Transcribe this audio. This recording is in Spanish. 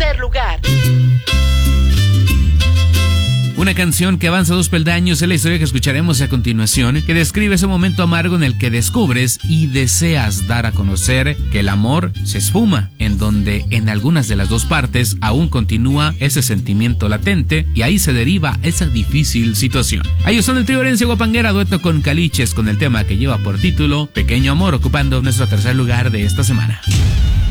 tercer lugar. Una canción que avanza 2 peldaños es la historia que escucharemos a continuación, que describe ese momento amargo en el que descubres y deseas dar a conocer que el amor se esfuma, en donde en algunas de las dos partes aún continúa ese sentimiento latente y ahí se deriva esa difícil situación. Ahí son el trío Herencia Guapanguera, dueto con Caliches, con el tema que lleva por título Pequeño Amor, ocupando nuestro tercer lugar de esta semana.